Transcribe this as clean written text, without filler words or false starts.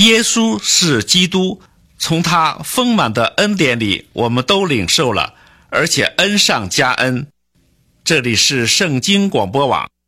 耶稣是基督，从他丰满的恩典里我们都领受了，而且恩上加恩。这里是圣经广播网。